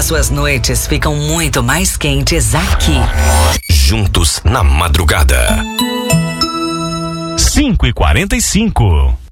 As suas noites ficam muito mais quentes aqui. Juntos na madrugada. 5h45.